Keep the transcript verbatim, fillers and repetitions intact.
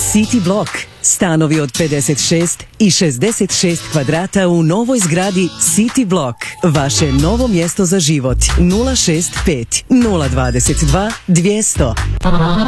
City Block. Stanovi od pedeset šest i šezdeset šest kvadrata u novoj zgradi City Block. Vaše novo mjesto za život. nula šest pet nula dvadeset dva dvjesto.